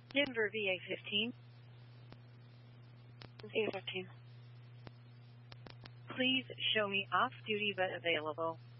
Denver VA15. VA15. Please show me off-duty but available.